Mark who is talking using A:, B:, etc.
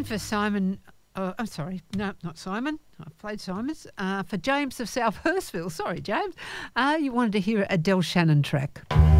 A: for Simon. I'm sorry, no, not Simon. I've played Simon's. For James of South Hurstville. Sorry, James. You wanted to hear a Del Shannon track.